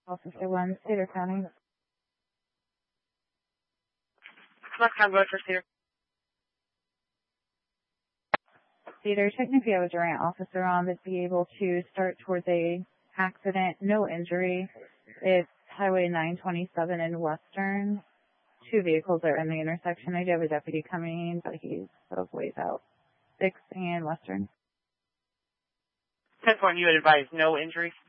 Officer 1, Cedar County. Left hand road for Cedar. Cedar, checking if you have a Durant officer on that'd be able to start towards a accident, no injury. It's Highway 927 in Western. 2 vehicles are in the intersection. I do have a deputy coming, but he's a ways out. 6 and Western. 10-4, you would advise no injuries?